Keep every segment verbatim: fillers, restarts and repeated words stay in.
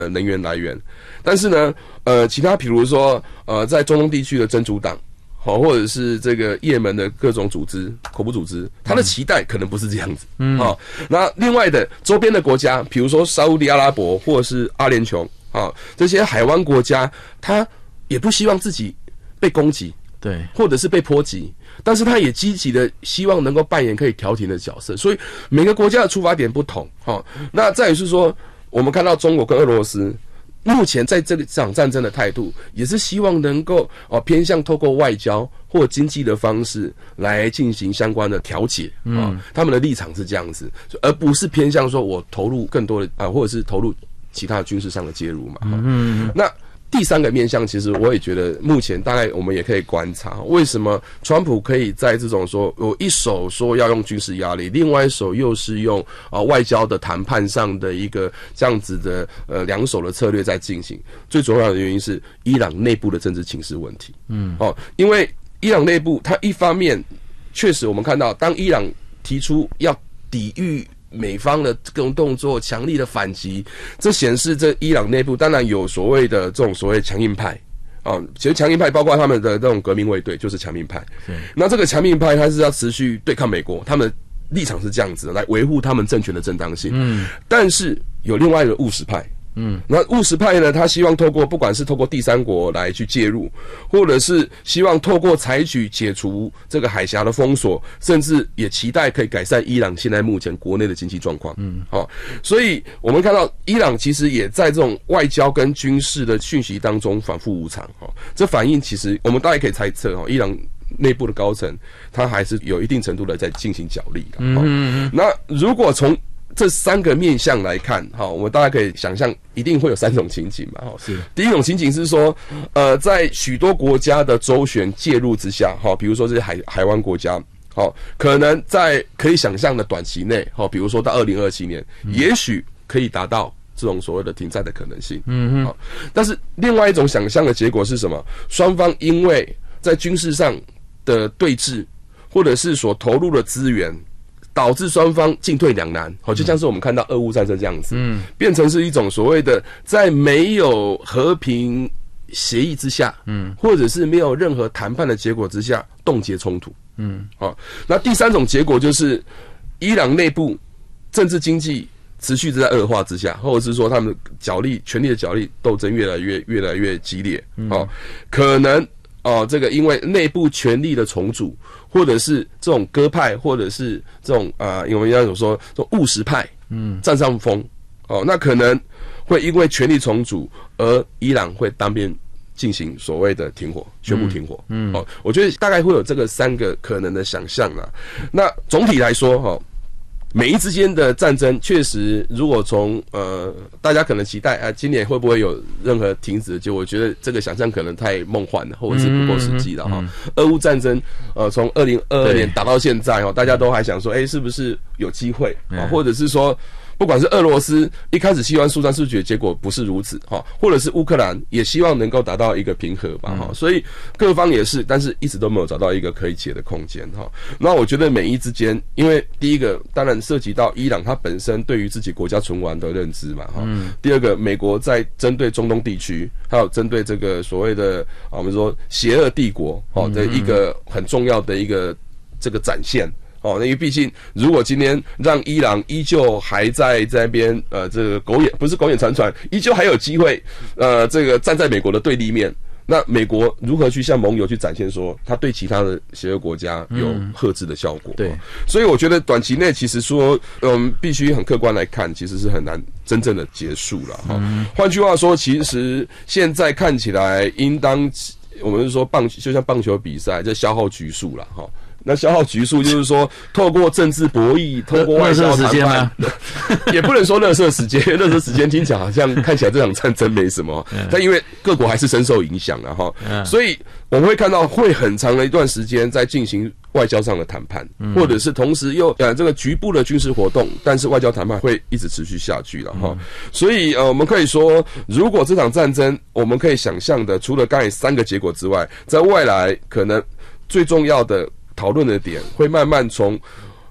呃能源来源。但是呢，呃，其他比如说呃，在中东地区的真主党。好，或者是这个也门的各种组织、恐怖组织，他的期待可能不是这样子。嗯，好，那另外的周边的国家，比如说沙烏地阿拉伯或者是阿联酋啊，这些海湾国家，他也不希望自己被攻击， 对， 或者是被波及，但是他也积极的希望能够扮演可以调停的角色。所以每个国家的出发点不同。好，那再也是说，我们看到中国跟俄罗斯。目前在这场战争的态度，也是希望能够哦偏向透过外交或经济的方式来进行相关的调解啊、嗯哦，他们的立场是这样子，而不是偏向说我投入更多的啊，或者是投入其他军事上的介入嘛。嗯嗯，那。第三个面向，其实我也觉得，目前大概我们也可以观察，为什么川普可以在这种说，我一手说要用军事压力，另外一手又是用啊外交的谈判上的一个这样子的呃两手的策略在进行。最主要的原因是伊朗内部的政治情势问题。嗯，哦，因为伊朗内部，它一方面确实我们看到，当伊朗提出要抵御。美方的各种动作，强力的反击，这显示这伊朗内部当然有所谓的这种所谓强硬派啊，其实强硬派包括他们的这种革命卫队，就是强硬派。那这个强硬派他是要持续对抗美国，他们的立场是这样子来维护他们政权的正当性。嗯，但是有另外一个务实派。嗯，那务实派呢？他希望透过不管是透过第三国来去介入，或者是希望透过采取解除这个海峡的封锁，甚至也期待可以改善伊朗现在目前国内的经济状况。嗯，好、哦，所以我们看到伊朗其实也在这种外交跟军事的讯息当中反复无常。哦，这反映其实我们大概可以猜测，哦，伊朗内部的高层他还是有一定程度的在进行角力的。哦、嗯，那如果从这三个面向来看，哈，我们大家可以想象，一定会有三种情景嘛，哈。是。第一种情景是说，呃，在许多国家的周旋介入之下，哈，比如说这些海海湾国家，好，可能在可以想象的短期内，哈，比如说到二零二七年，嗯、也许可以达到这种所谓的停战的可能性。嗯哼。好，但是另外一种想象的结果是什么？双方因为在军事上的对峙，或者是所投入的资源。导致双方进退两难，好，就像是我们看到俄乌战争这样子，嗯，变成是一种所谓的在没有和平协议之下，嗯，或者是没有任何谈判的结果之下，冻结冲突，嗯，好，那第三种结果就是伊朗内部政治经济持续在恶化之下，或者是说他们的角力、权力的角力斗争越来越越来越激烈，好，可能。哦，这个因为内部权力的重组，或者是这种鸽派，或者是这种啊、呃，因为我们要有说这种务实派，嗯，占上风，哦，那可能会因为权力重组而伊朗会当面进行所谓的停火，宣布停火，嗯，嗯哦，我觉得大概会有这个三个可能的想象啦。那总体来说，哈、哦。美伊之间的战争确实，如果从呃大家可能期待啊，今年会不会有任何停止的结果？我觉得这个想象可能太梦幻了，或者是不够实际了哈。俄乌战争呃从二零二二年打到现在哦，大家都还想说，哎、欸，是不是有机会啊？或者是说。不管是俄罗斯一开始希望速战速决，结果不是如此哈，或者是乌克兰也希望能够达到一个平和吧哈，所以各方也是，但是一直都没有找到一个可以解的空间哈。那我觉得美伊之间，因为第一个当然涉及到伊朗它本身对于自己国家存亡的认知嘛哈，第二个美国在针对中东地区，还有针对这个所谓的啊我们说邪恶帝国哦的一个很重要的一个这个展现。哦，因为毕竟，如果今天让伊朗依旧还在这边，呃，这个苟延不是苟延残喘，依旧还有机会，呃，这个站在美国的对立面，那美国如何去向盟友去展现说，他对其他的邪恶国家有遏制的效果？嗯、对，所以我觉得短期内其实说，嗯，必须很客观来看，其实是很难真正的结束了哈。换、嗯、句话说，其实现在看起来，应当我们是说棒，就像棒球比赛，这消耗局数了哈。那消耗局数就是说，透过政治博弈，透过外交谈判，也不能说垃圾时间，垃圾时间听起来好像看起来这场战争没什么，但因为各国还是深受影响了哈，所以我们会看到会很长的一段时间在进行外交上的谈判，或者是同时又呃这个局部的军事活动，但是外交谈判会一直持续下去了哈。所以呃我们可以说，如果这场战争我们可以想象的，除了刚才三个结果之外，在未来可能最重要的讨论的点会慢慢从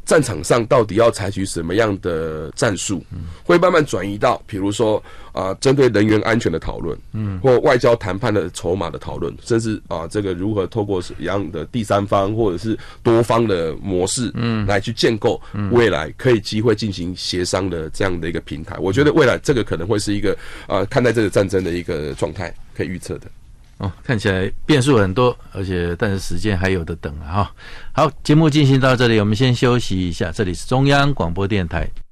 战场上到底要采取什么样的战术，会慢慢转移到比如说啊，针对人员安全的讨论，嗯，或外交谈判的筹码的讨论，甚至啊，这个如何透过什么样的第三方或者是多方的模式，嗯，来去建构未来可以机会进行协商的这样的一个平台。我觉得未来这个可能会是一个啊，看待这个战争的一个状态可以预测的。 哦，看起来变数很多，而且但是时间还有的等啊。好，节目进行到这里，我们先休息一下。这里是中央广播电台。